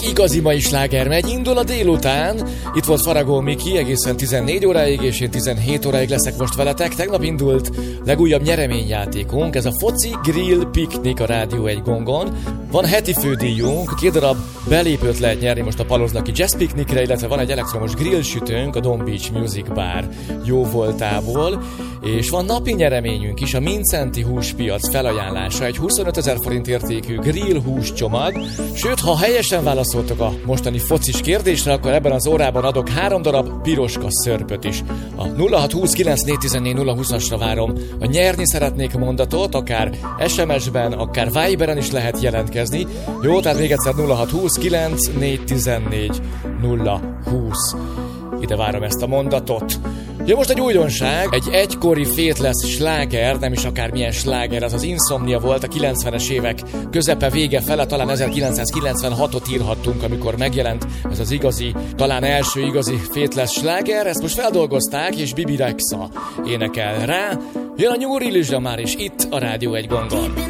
igazi mai sláger megy, indul a délután. Itt volt Faragó Miki egészen 14 óráig, és én 17 óráig leszek most veletek. Tegnap indult legújabb nyereményjátékunk, ez a Foci Grill Piknik a Rádió 1 gongon. Van heti fődíjunk, 2 darab belépőt lehet nyerni most a Paloznaki Jazz Piknikre, illetve van egy elektromos grillsütőnk a Don Beach Music Bar jó voltából, és van napi nyereményünk is, a Mincenti húspiac felajánlása, egy 25 000 forint értékű grill húscsomag, sőt, ha helyesen válaszoltok a mostani focis kérdésre, akkor ebben az órában adok 3 darab piroska szörpöt is. A 0620 914 020-asra várom a nyerni szeretnék mondatot, akár SMS-ben, akár Viberen is lehet jelentkezni. Jó, tehát még egyszer 0620 914 020. Ide várom ezt a mondatot. Ja, most egy újdonság, egy egykori Faithless sláger, nem is akármilyen sláger, az Insomnia volt a 90-es évek közepe vége fele, talán 1996-ot írhattunk, amikor megjelent ez az igazi, talán első igazi Faithless sláger, ezt most feldolgozták, és Bibi Rexha énekel rá. Jön a New Religion már is itt a Rádió 1 gongon.